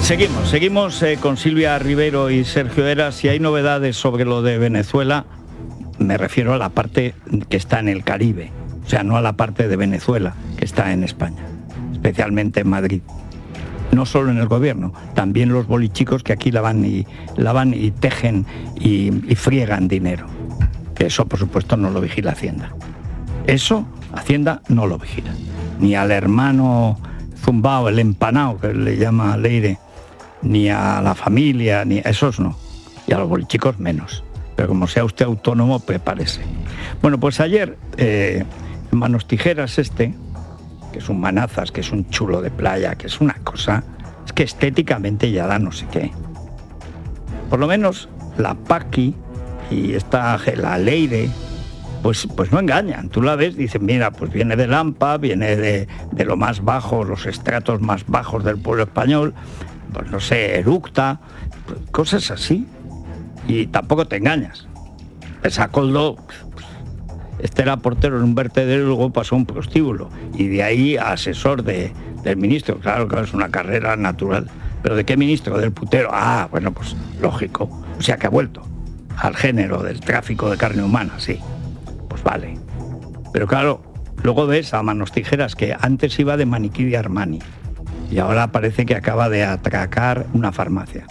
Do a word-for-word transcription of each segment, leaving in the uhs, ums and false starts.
Seguimos, seguimos eh, con Silvia Rivero y Sergio Heras. Si hay novedades sobre lo de Venezuela, me refiero a la parte que está en el Caribe, o sea, no a la parte de Venezuela que está en España, especialmente en Madrid. No solo en el gobierno, también los bolichicos que aquí lavan y, lavan y tejen y, y friegan dinero. Eso, por supuesto, no lo vigila Hacienda. Eso, Hacienda no lo vigila. Ni al hermano zumbao, el empanao, que le llama Leire, ni a la familia, ni a esos no. Y a los bolichicos menos. Pero como sea usted autónomo, prepárese. Bueno, pues ayer, eh, Manos Tijeras este, que es un manazas, que es un chulo de playa, que es una cosa, es que estéticamente ya da no sé qué. Por lo menos la Paqui y esta la Leire, pues, pues no engañan. Tú la ves, dices, mira, pues viene de Lampa, viene de, de lo más bajo, los estratos más bajos del pueblo español, pues no sé, eructa, pues cosas así. Y tampoco te engañas. Esa Coldo, pues, este era portero en un vertedero y luego pasó a un prostíbulo. Y de ahí a asesor de, del ministro. Claro que es una carrera natural. ¿Pero de qué ministro? Del putero. Ah, bueno, pues lógico. O sea que ha vuelto al género del tráfico de carne humana, sí. Pues vale. Pero claro, luego ves a Manos Tijeras que antes iba de maniquí de Armani y ahora parece que acaba de atracar una farmacia.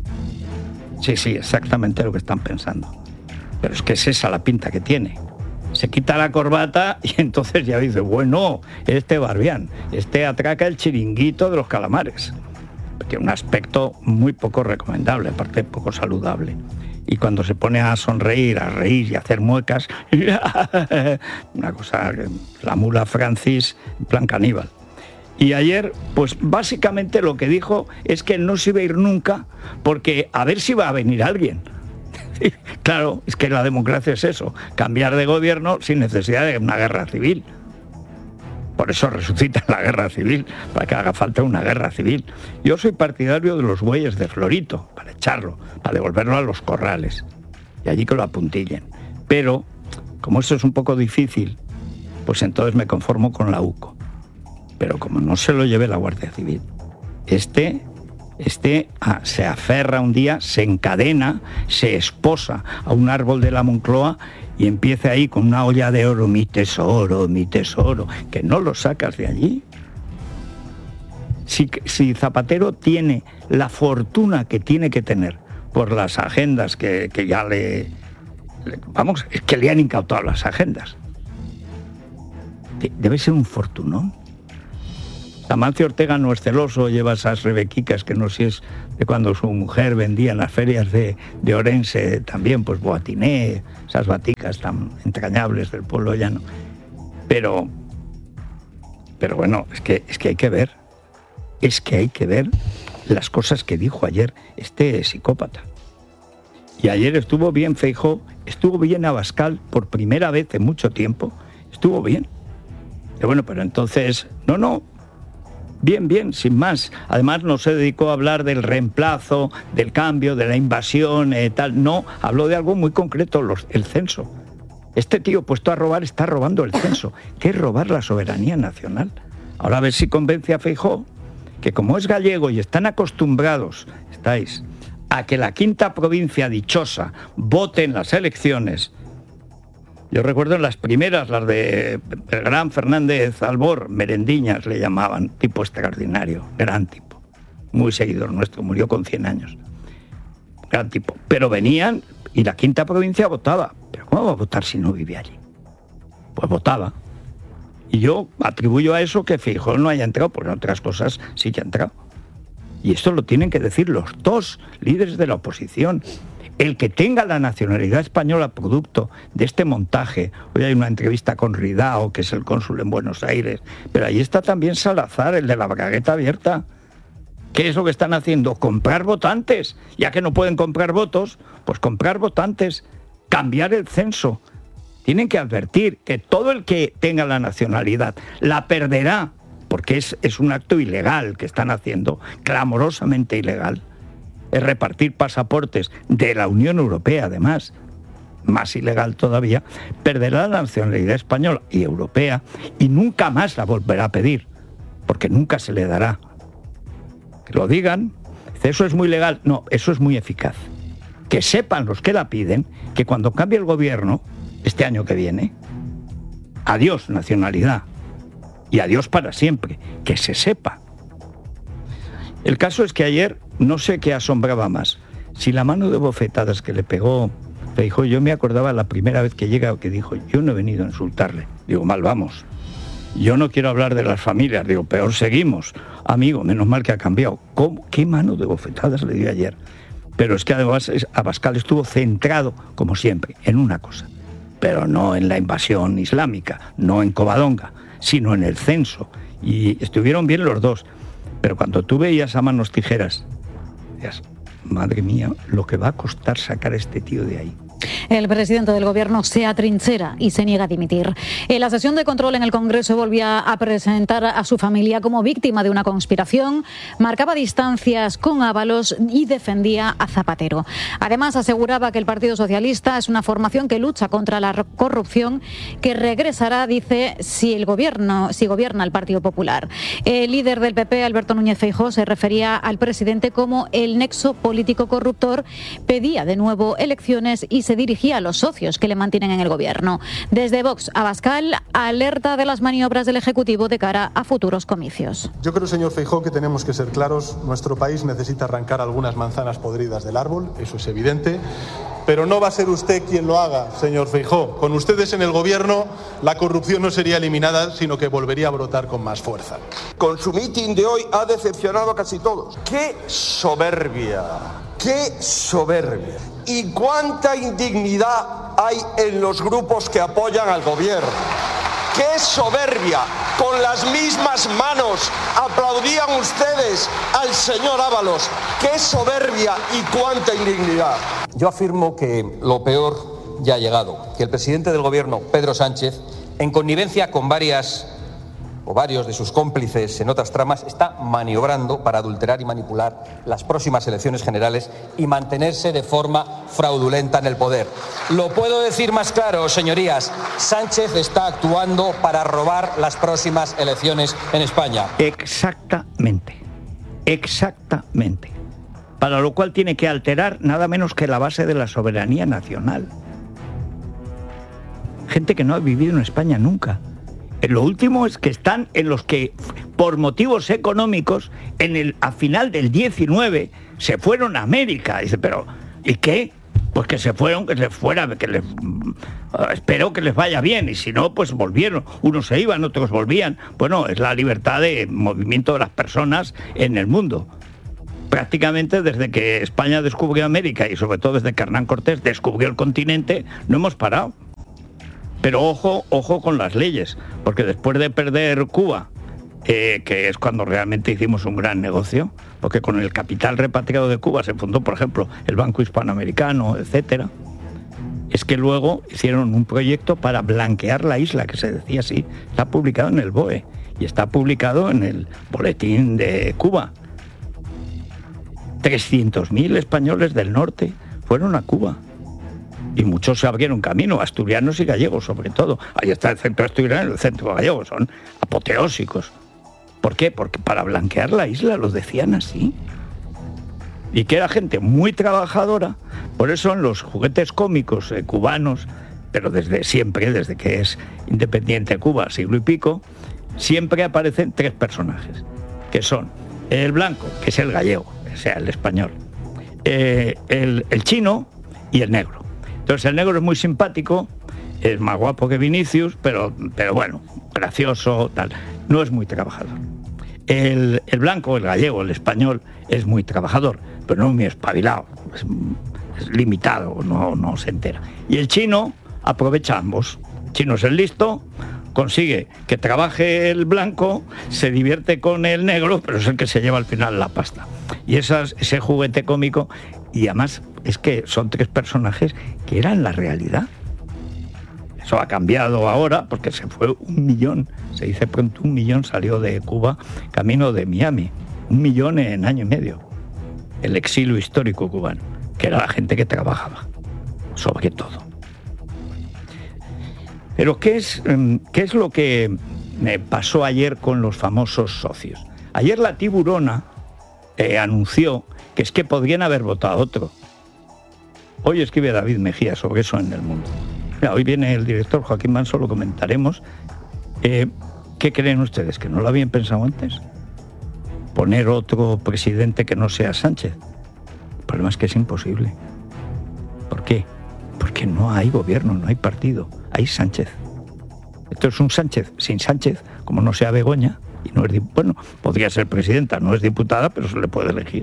Sí, sí, exactamente lo que están pensando. Pero es que es esa la pinta que tiene. Se quita la corbata y entonces ya dice, bueno, este Barbián, este atraca el chiringuito de los calamares. Tiene un aspecto muy poco recomendable, aparte poco saludable. Y cuando se pone a sonreír, a reír y a hacer muecas, una cosa, la mula Francis, en plan caníbal. Y ayer, pues básicamente lo que dijo es que no se iba a ir nunca, porque a ver si va a venir alguien. Claro, es que la democracia es eso, cambiar de gobierno sin necesidad de una guerra civil. Por eso resucita la guerra civil, para que haga falta una guerra civil. Yo soy partidario de los bueyes de Florito, para echarlo, para devolverlo a los corrales, y allí que lo apuntillen. Pero, como esto es un poco difícil, pues entonces me conformo con la U C O. Pero como no se lo lleve la Guardia Civil, este, este ah, se aferra un día, se encadena, se esposa a un árbol de la Moncloa y empieza ahí con una olla de oro, mi tesoro, mi tesoro, que no lo sacas de allí. Si, si Zapatero tiene la fortuna que tiene que tener por las agendas que, que ya le, le... Vamos, es que le han incautado las agendas. Debe ser un fortunón. Amancio Ortega no es celoso, lleva esas rebequicas que no sé si es de cuando su mujer vendía en las ferias de, de Orense también, pues boatiné, esas baticas tan entrañables del pueblo llano. Pero, pero bueno, es que, es que hay que ver, es que hay que ver las cosas que dijo ayer este psicópata. Y ayer estuvo bien Feijóo, estuvo bien Abascal por primera vez en mucho tiempo, estuvo bien. Pero bueno, pero entonces, no, no, bien, bien, sin más. Además no se dedicó a hablar del reemplazo, del cambio, de la invasión, eh, tal. No, habló de algo muy concreto, los, el censo. Este tío puesto a robar está robando el censo. ¿Qué es robar la soberanía nacional? Ahora a ver si convence a Feijóo que como es gallego y están acostumbrados, estáis, a que la quinta provincia dichosa vote en las elecciones. Yo recuerdo en las primeras, las de el gran Fernández Albor, Merendiñas le llamaban, tipo extraordinario, gran tipo, muy seguidor nuestro, murió con cien años, gran tipo. Pero venían y la quinta provincia votaba. ¿Pero cómo va a votar si no vive allí? Pues votaba. Y yo atribuyo a eso que Feijóo no haya entrado, porque en otras cosas sí que ha entrado. Y esto lo tienen que decir los dos líderes de la oposición. El que tenga la nacionalidad española producto de este montaje. Hoy hay una entrevista con Ridao, que es el cónsul en Buenos Aires, pero ahí está también Salazar, el de la bragueta abierta. ¿Qué es lo que están haciendo? Comprar votantes. Ya que no pueden comprar votos, pues comprar votantes, cambiar el censo. Tienen que advertir que todo el que tenga la nacionalidad la perderá, porque es, es un acto ilegal que están haciendo, clamorosamente ilegal. Es repartir pasaportes de la Unión Europea, además, más ilegal todavía, perderá la nacionalidad española y europea y nunca más la volverá a pedir, porque nunca se le dará. Que lo digan. Es ¿Eso es muy legal? No, eso es muy eficaz. Que sepan los que la piden que cuando cambie el gobierno, este año que viene, adiós nacionalidad y adiós para siempre, que se sepa. El caso es que ayer no sé qué asombraba más, si la mano de bofetadas que le pegó Feijóo. Yo me acordaba la primera vez que llega que dijo, yo no he venido a insultarle. Digo, mal vamos. Yo no quiero hablar de las familias. Digo, peor seguimos. Amigo, menos mal que ha cambiado. ¿Cómo? ¿Qué mano de bofetadas le dio ayer? Pero es que además Abascal estuvo centrado, como siempre, en una cosa. Pero no en la invasión islámica, no en Covadonga, sino en el censo. Y estuvieron bien los dos. Pero cuando tú veías a manos tijeras, decías, madre mía, lo que va a costar sacar a este tío de ahí. El presidente del gobierno se atrinchera y se niega a dimitir. En la sesión de control en el Congreso volvía a presentar a su familia como víctima de una conspiración, marcaba distancias con Ábalos y defendía a Zapatero. Además, aseguraba que el Partido Socialista es una formación que lucha contra la corrupción, que regresará, dice, si el gobierno, si gobierna el Partido Popular. El líder del P P, Alberto Núñez Feijóo, se refería al presidente como el nexo político corruptor, pedía de nuevo elecciones y se dirigía a los socios que le mantienen en el gobierno. Desde Vox, Abascal alerta de las maniobras del Ejecutivo de cara a futuros comicios. Yo creo, señor Feijóo, que tenemos que ser claros. Nuestro país necesita arrancar algunas manzanas podridas del árbol, eso es evidente. Pero no va a ser usted quien lo haga, señor Feijóo. Con ustedes en el gobierno, la corrupción no sería eliminada, sino que volvería a brotar con más fuerza. Con su mitin de hoy ha decepcionado a casi todos. ¡Qué soberbia! ¡Qué soberbia! ¿Y cuánta indignidad hay en los grupos que apoyan al gobierno? ¡Qué soberbia! Con las mismas manos aplaudían ustedes al señor Ábalos. ¡Qué soberbia y cuánta indignidad! Yo afirmo que lo peor ya ha llegado, que el presidente del gobierno, Pedro Sánchez, en connivencia con varias o varios de sus cómplices en otras tramas, está maniobrando para adulterar y manipular las próximas elecciones generales y mantenerse de forma fraudulenta en el poder. Lo puedo decir más claro, señorías, Sánchez está actuando para robar las próximas elecciones en España. Exactamente, exactamente. Para lo cual tiene que alterar nada menos que la base de la soberanía nacional. Gente que no ha vivido en España nunca. Lo último es que están en los que, por motivos económicos, en el, a final del diecinueve, se fueron a América. Dice, pero, ¿y qué? Pues que se fueron, que les fuera, que les... Uh, espero que les vaya bien, y si no, pues volvieron. Unos se iban, otros volvían. Bueno, es la libertad de movimiento de las personas en el mundo. Prácticamente desde que España descubrió América, y sobre todo desde que Hernán Cortés descubrió el continente, no hemos parado. Pero ojo, ojo con las leyes, porque después de perder Cuba, eh, que es cuando realmente hicimos un gran negocio, porque con el capital repatriado de Cuba se fundó, por ejemplo, el Banco Hispanoamericano, etcétera, es que luego hicieron un proyecto para blanquear la isla, que se decía así, está publicado en el B O E y está publicado en el Boletín de Cuba. trescientos mil españoles del norte fueron a Cuba. Y muchos se abrieron camino, asturianos y gallegos sobre todo. Ahí está el centro asturiano y el centro gallego, son apoteósicos. ¿Por qué? Porque para blanquear la isla lo decían así. Y que era gente muy trabajadora, por eso en los juguetes cómicos eh, cubanos, pero desde siempre, desde que es independiente Cuba, siglo y pico, siempre aparecen tres personajes, que son el blanco, que es el gallego, o sea, el español, eh, el, el chino y el negro. Entonces el negro es muy simpático, es más guapo que Vinicius, pero, pero bueno, gracioso, tal. No es muy trabajador. El, el blanco, el gallego, el español, es muy trabajador, pero no muy espabilado, es, es limitado, no, no se entera. Y el chino aprovecha ambos. El chino es el listo, consigue que trabaje el blanco, se divierte con el negro, pero es el que se lleva al final la pasta. Y esas, ese juguete cómico, y además es que son tres personajes que eran la realidad. Eso ha cambiado ahora porque se fue un millón, se dice pronto, un millón salió de Cuba camino de Miami, un millón en año y medio. El exilio histórico cubano, que era la gente que trabajaba, sobre todo. Pero ¿qué es, qué es lo que me pasó ayer con los famosos socios? Ayer la tiburona eh, anunció que es que podrían haber votado otro. Hoy escribe David Mejía sobre eso en El Mundo. Mira, hoy viene el director Joaquín Manso, lo comentaremos. Eh, ¿Qué creen ustedes? ¿Que no lo habían pensado antes? Poner otro presidente que no sea Sánchez. El problema es que es imposible. ¿Por qué? Porque no hay gobierno, no hay partido, hay Sánchez. Esto es un Sánchez sin Sánchez, como no sea Begoña, y no es, bueno, podría ser presidenta, no es diputada, pero se le puede elegir.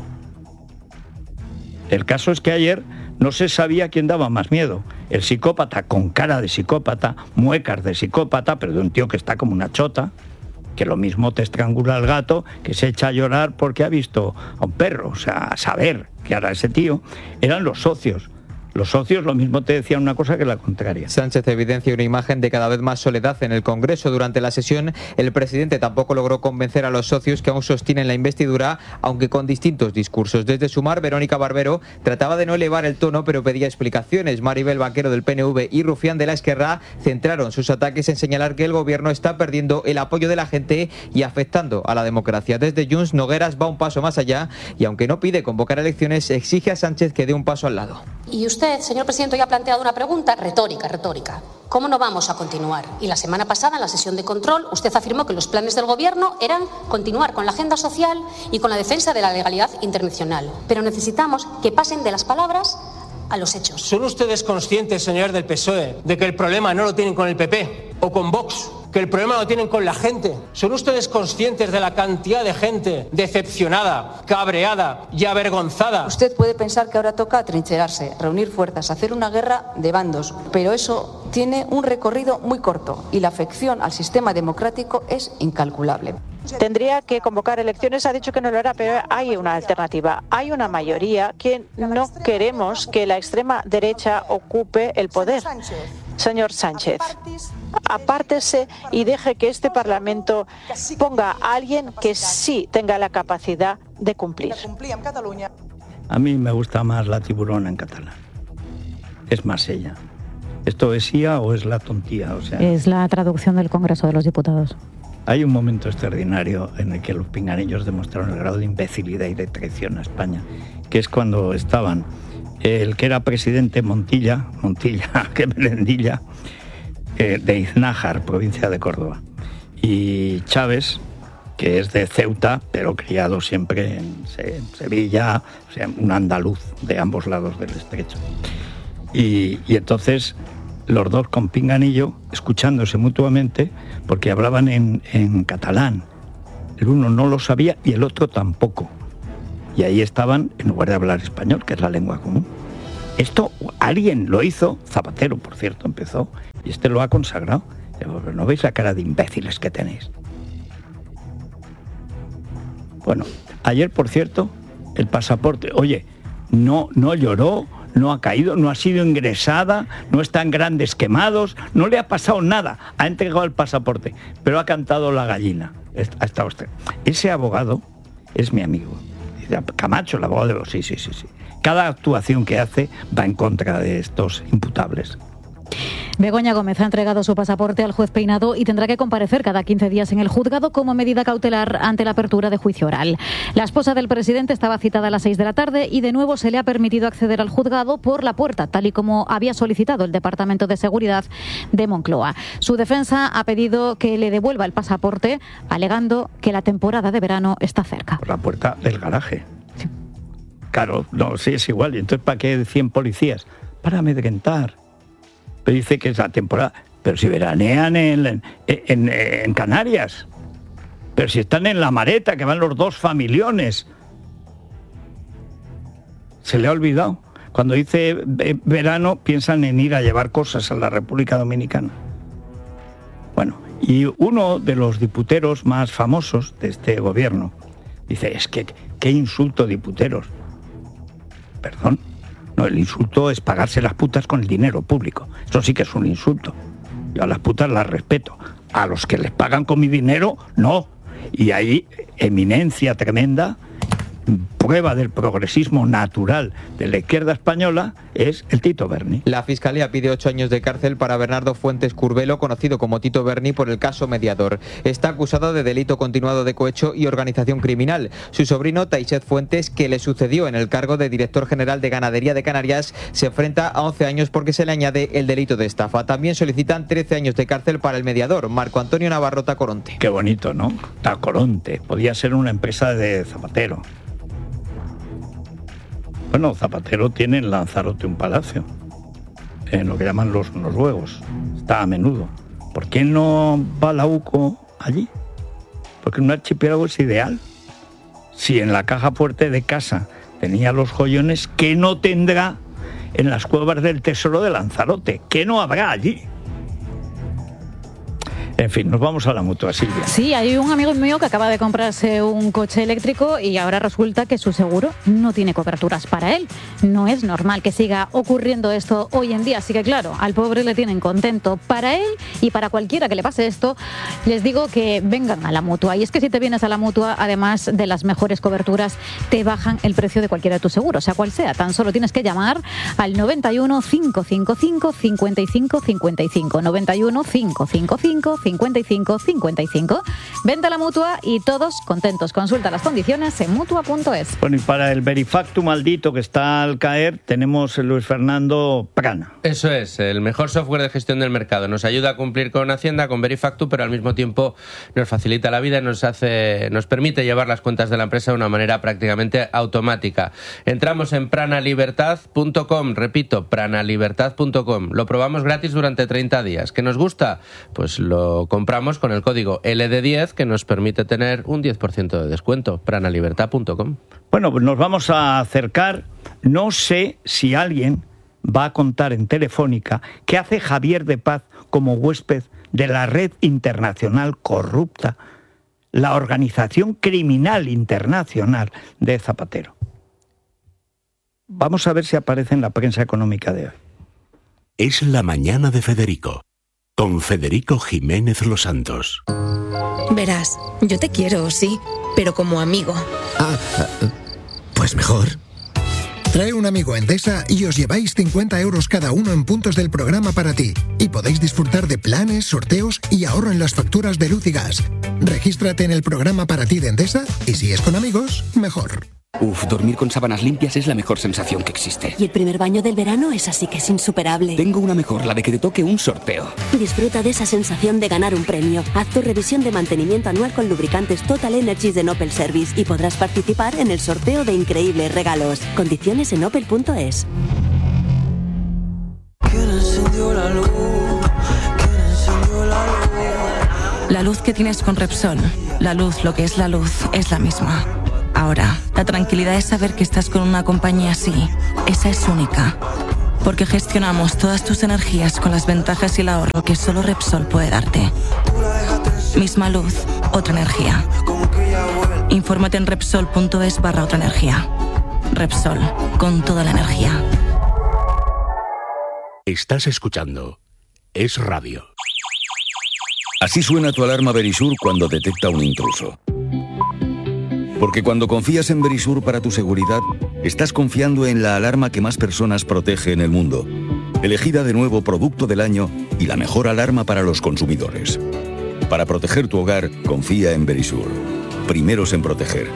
El caso es que ayer no se sabía quién daba más miedo. El psicópata con cara de psicópata, muecas de psicópata, pero de un tío que está como una chota, que lo mismo te estrangula al gato, que se echa a llorar porque ha visto a un perro. O sea, a saber qué hará ese tío. Eran los socios. Los socios lo mismo te decían una cosa que la contraria. Sánchez evidencia una imagen de cada vez más soledad en el Congreso. Durante la sesión, el presidente tampoco logró convencer a los socios que aún sostienen la investidura, aunque con distintos discursos. Desde Sumar, Verónica Barbero trataba de no elevar el tono, pero pedía explicaciones. Maribel Vaquero del P N V y Rufián de la Esquerra centraron sus ataques en señalar que el gobierno está perdiendo el apoyo de la gente y afectando a la democracia. Desde Junts, Nogueras va un paso más allá y, aunque no pide convocar elecciones, exige a Sánchez que dé un paso al lado. Y usted, señor presidente, hoy ha planteado una pregunta retórica, retórica. ¿Cómo no vamos a continuar? Y la semana pasada, en la sesión de control, usted afirmó que los planes del Gobierno eran continuar con la agenda social y con la defensa de la legalidad internacional. Pero necesitamos que pasen de las palabras a los hechos. ¿Son ustedes conscientes, señores del P S O E, de que el problema no lo tienen con el P P o con Vox? Que el problema lo tienen con la gente. ¿Son ustedes conscientes de la cantidad de gente decepcionada, cabreada y avergonzada? Usted puede pensar que ahora toca atrincherarse, reunir fuerzas, hacer una guerra de bandos, pero eso tiene un recorrido muy corto y la afección al sistema democrático es incalculable. Tendría que convocar elecciones, ha dicho que no lo hará, pero hay una alternativa. Hay una mayoría que no queremos que la extrema derecha ocupe el poder. Señor Sánchez, apártese y deje que este Parlamento ponga a alguien que sí tenga la capacidad de cumplir. A mí me gusta más la tiburona en catalán. Es más ella. ¿Esto es ella o es la tontía? O sea, es la traducción del Congreso de los Diputados. Hay un momento extraordinario en el que los pinganillos demostraron el grado de imbecilidad y de traición a España, que es cuando estaban el que era presidente Montilla, Montilla, que melendilla, eh, de Iznájar, provincia de Córdoba, y Chávez, que es de Ceuta, pero criado siempre en, en Sevilla, o sea, un andaluz de ambos lados del estrecho. Y, y entonces los dos con pinganillo, escuchándose mutuamente, porque hablaban en, en catalán. El uno no lo sabía y el otro tampoco. Y ahí estaban, en lugar de hablar español, que es la lengua común. Esto alguien lo hizo, Zapatero, por cierto, empezó, y este lo ha consagrado. ¿No veis la cara de imbéciles que tenéis? Bueno, ayer, por cierto, el pasaporte, oye, no, no lloró, no ha caído, no ha sido ingresada, no están grandes quemados, no le ha pasado nada, ha entregado el pasaporte, pero ha cantado la gallina. Ha estado usted. Ese abogado es mi amigo. Camacho, el abogado de los... Sí, sí, sí, sí. Cada actuación que hace va en contra de estos imputables. Begoña Gómez ha entregado su pasaporte al juez Peinado y tendrá que comparecer cada quince días en el juzgado como medida cautelar ante la apertura de juicio oral. La esposa del presidente estaba citada a las seis de la tarde y de nuevo se le ha permitido acceder al juzgado por la puerta, tal y como había solicitado el Departamento de Seguridad de Moncloa. Su defensa ha pedido que le devuelva el pasaporte, alegando que la temporada de verano está cerca. Por la puerta del garaje. Sí. Claro, no, sí, es igual. ¿Y entonces para qué cien policías? Para amedrentar. Pero dice que es la temporada, pero si veranean en, en, en, en Canarias, pero si están en La Mareta, que van los dos familiones. Se le ha olvidado. Cuando dice verano, piensan en ir a llevar cosas a la República Dominicana. Bueno, y uno de los diputeros más famosos de este gobierno dice, es que qué insulto diputeros. Perdón. No, el insulto es pagarse las putas con el dinero público. Eso sí que es un insulto. Yo a las putas las respeto. A los que les pagan con mi dinero, no. Y hay eminencia tremenda por prueba del progresismo natural de la izquierda española es el Tito Berni. La Fiscalía pide ocho años de cárcel para Bernardo Fuentes Curbelo, conocido como Tito Berni, por el caso Mediador. Está acusado de delito continuado de cohecho y organización criminal. Su sobrino, Taixet Fuentes, que le sucedió en el cargo de director general de Ganadería de Canarias, se enfrenta a once años porque se le añade el delito de estafa. También solicitan trece años de cárcel para el mediador, Marco Antonio Navarro Tacoronte. Qué bonito, ¿no? Tacoronte. Podía ser una empresa de Zapatero. Bueno, Zapatero tiene en Lanzarote un palacio, en lo que llaman los noruegos. Está a menudo. ¿Por qué no va la U C O allí? Porque un archipiélago es ideal. Si en la caja fuerte de casa tenía los joyones, ¿qué no tendrá en las cuevas del tesoro de Lanzarote? ¿Qué no habrá allí? En fin, nos vamos a la mutua, Silvia. Sí, hay un amigo mío que acaba de comprarse un coche eléctrico y ahora resulta que su seguro no tiene coberturas para él. No es normal que siga ocurriendo esto hoy en día, así que claro, al pobre le tienen contento. Para él y para cualquiera que le pase esto, les digo que vengan a la mutua. Y es que si te vienes a la mutua, además de las mejores coberturas, te bajan el precio de cualquiera de tus seguros, sea cual sea. Tan solo tienes que llamar al noventa y uno, cinco cinco cinco, cincuenta y cinco cincuenta y cinco. noventa y uno, cinco cinco cinco, cincuenta y cinco cincuenta y cinco. Vente a la mutua y todos contentos. Consulta las condiciones en mutua punto es. Bueno, y para el Verifactu maldito que está al caer, tenemos Luis Fernando Prana. Eso es, el mejor software de gestión del mercado. Nos ayuda a cumplir con Hacienda, con Verifactu, pero al mismo tiempo nos facilita la vida y nos hace, nos permite llevar las cuentas de la empresa de una manera prácticamente automática. Entramos en prana libertad punto com, repito, prana libertad punto com. Lo probamos gratis durante treinta días. ¿Qué nos gusta? Pues lo compramos con el código L D diez que nos permite tener un diez por ciento de descuento. prana libertad punto com. Bueno, pues nos vamos a acercar. No sé si alguien va a contar en Telefónica qué hace Javier de Paz como huésped de la red internacional corrupta, la organización criminal internacional de Zapatero. Vamos a ver si aparece en la prensa económica de hoy. Es la mañana de Federico, con Federico Jiménez Los Santos. Verás, yo te quiero, sí, pero como amigo. Ah, pues mejor. Trae un amigo a Endesa y os lleváis cincuenta euros cada uno en puntos del programa para ti. Y podéis disfrutar de planes, sorteos y ahorro en las facturas de luz y gas. Regístrate en el programa para ti de Endesa y si es con amigos, mejor. Uf, dormir con sábanas limpias es la mejor sensación que existe. Y el primer baño del verano es así que es insuperable. Tengo una mejor, la de que te toque un sorteo. Disfruta de esa sensación de ganar un premio. Haz tu revisión de mantenimiento anual con lubricantes Total Energies de Opel Service y podrás participar en el sorteo de increíbles regalos. Condiciones en opel punto es. ¿Quién encendió la luz? ¿Quién encendió la luz? La luz que tienes con Repsol, la luz, lo que es la luz, es la misma. Ahora, la tranquilidad es saber que estás con una compañía así. Esa es única. Porque gestionamos todas tus energías con las ventajas y el ahorro que solo Repsol puede darte. Misma luz, otra energía. Infórmate en Repsol punto es barra otra energía. Repsol, con toda la energía. Estás escuchando Es Radio. Así suena tu alarma Verisur cuando detecta un intruso. Porque cuando confías en Verisur para tu seguridad, estás confiando en la alarma que más personas protege en el mundo. Elegida de nuevo Producto del Año y la mejor alarma para los consumidores. Para proteger tu hogar, confía en Verisur. Primeros en proteger.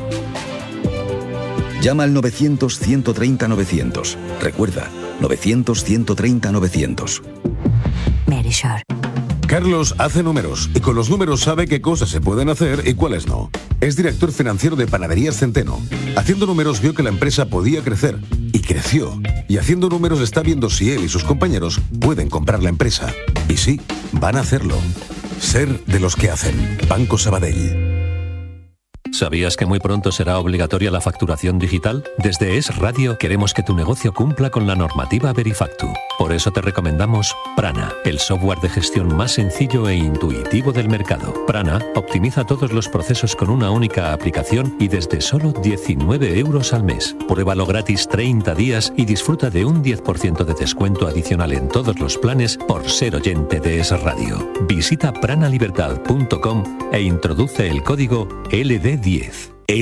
Llama al novecientos, ciento treinta, novecientos. Recuerda, novecientos, ciento treinta, novecientos. Verisur. Carlos hace números y con los números sabe qué cosas se pueden hacer y cuáles no. Es director financiero de Panaderías Centeno. Haciendo números vio que la empresa podía crecer y creció. Y haciendo números está viendo si él y sus compañeros pueden comprar la empresa. Y sí, van a hacerlo. Ser de los que hacen. Banco Sabadell. ¿Sabías que muy pronto será obligatoria la facturación digital? Desde Es Radio queremos que tu negocio cumpla con la normativa Verifactu. Por eso te recomendamos Prana, el software de gestión más sencillo e intuitivo del mercado. Prana optimiza todos los procesos con una única aplicación y desde solo diecinueve euros al mes. Pruébalo gratis treinta días y disfruta de un diez por ciento de descuento adicional en todos los planes por ser oyente de Es Radio. Visita prana libertad punto com e introduce el código L D diez. Es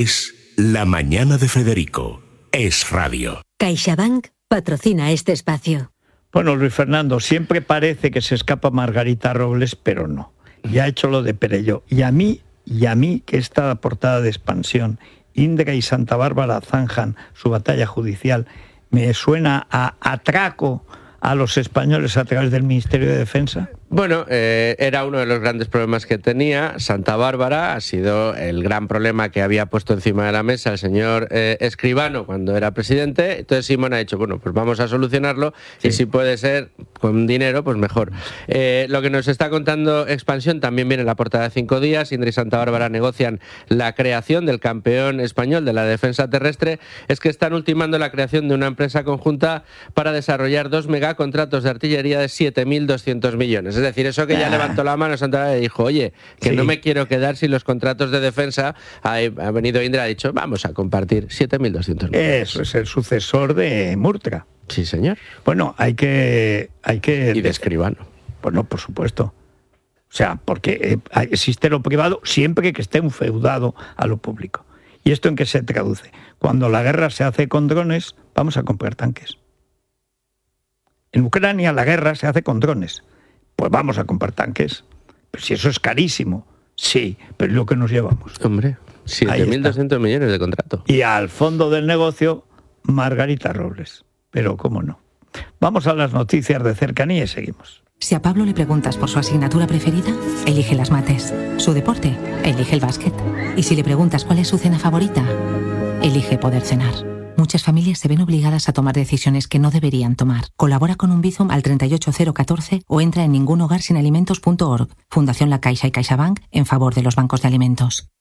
La mañana de Federico. Es radio. CaixaBank patrocina este espacio. Bueno, Luis Fernando, siempre parece que se escapa Margarita Robles, pero no. Ya ha hecho lo de Perelló. Y a mí, y a mí, que esta portada de Expansión, Indra y Santa Bárbara zanjan su batalla judicial, me suena a atraco a los españoles a través del Ministerio de Defensa. Bueno, eh, era uno de los grandes problemas que tenía. Santa Bárbara ha sido el gran problema que había puesto encima de la mesa el señor eh, Escribano cuando era presidente. Entonces Simón ha dicho, bueno, pues vamos a solucionarlo, sí. Y si puede ser con dinero, pues mejor. Eh, lo que nos está contando Expansión también viene en la portada de Cinco Días. Indra y Santa Bárbara negocian la creación del campeón español de la defensa terrestre. Es que están ultimando la creación de una empresa conjunta para desarrollar dos megacontratos de artillería de siete mil doscientos millones. Es decir, eso que ya levantó la mano Santa Bárbara y dijo, oye, que sí. no me quiero quedar sin los contratos de defensa. Ha, ha venido Indra y ha dicho, vamos a compartir siete mil doscientos millones. Eso es el sucesor de Murtra. Sí, señor. Bueno, hay que... Hay que y de Escribano. Bueno, por supuesto. O sea, porque existe lo privado siempre que esté enfeudado a lo público. ¿Y esto en qué se traduce? Cuando la guerra se hace con drones, vamos a comprar tanques. En Ucrania la guerra se hace con drones. Pues vamos a comprar tanques. Pero si eso es carísimo. Sí, pero es lo que nos llevamos. Hombre, siete mil doscientos millones de contrato. Y al fondo del negocio, Margarita Robles. Pero cómo no. Vamos a las noticias de cercanía y seguimos. Si a Pablo le preguntas por su asignatura preferida, elige las mates. Su deporte, elige el básquet. Y si le preguntas cuál es su cena favorita, elige poder cenar. Muchas familias se ven obligadas a tomar decisiones que no deberían tomar. Colabora con un Bizum al treinta y ocho cero catorce o entra en ningunhogarsinalimentos punto org. Fundación La Caixa y CaixaBank en favor de los bancos de alimentos.